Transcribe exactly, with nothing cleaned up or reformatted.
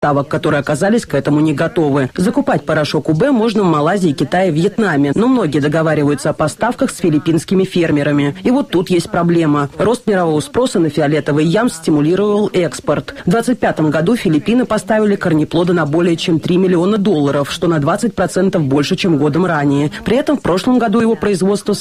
поставок, которые оказались к этому не готовы. Закупать порошок УБ можно в Малайзии, Китае, Вьетнаме, но многие договариваются о поставках с филиппинскими фермерами. И вот тут есть проблема. Рост мирового спроса на фиолетовый ям стимулировал экспорт. В двадцать пятом году Филиппины поставили корнеплода на более чем три миллиона долларов, что на двадцать процентов больше, чем годом ранее. При этом в прошлом году его производство